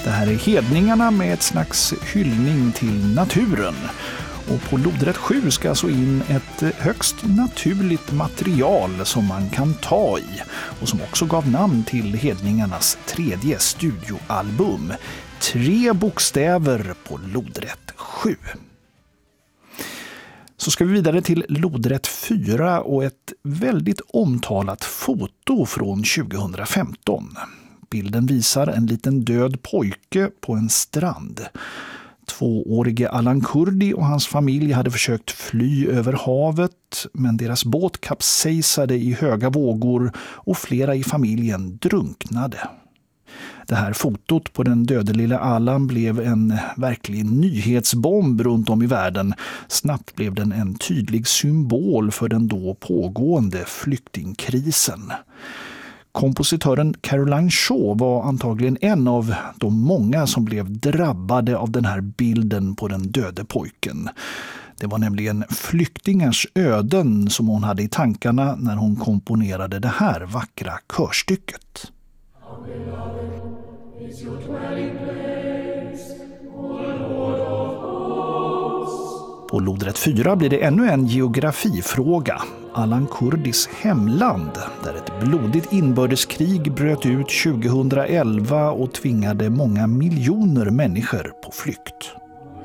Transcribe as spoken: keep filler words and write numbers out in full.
Det här är Hedningarna med ett slags hyllning till naturen. Och på lodrätt sju ska så in ett högst naturligt material som man kan ta i och som också gav namn till Hedningarnas tredje studioalbum. Tre bokstäver på lodrätt sju. Så ska vi vidare till lodrätt fyra och ett väldigt omtalat foto från tjugohundrafemton. Bilden visar en liten död pojke på en strand. Tvåårige Alan Kurdi och hans familj hade försökt fly över havet, men deras båt kapsejsade i höga vågor och flera i familjen drunknade. Det här fotot på den döde lilla Alan blev en verklig nyhetsbomb runt om i världen. Snabbt blev den en tydlig symbol för den då pågående flyktingkrisen. Kompositören Caroline Shaw var antagligen en av de många som blev drabbade av den här bilden på den döde pojken. Det var nämligen flyktingars öden som hon hade i tankarna när hon komponerade det här vackra körstycket. På lodrätt fyra blir det ännu en geografifråga. Alan Kurdis hemland, där ett blodigt inbördeskrig bröt ut tjugohundraelva och tvingade många miljoner människor på flykt.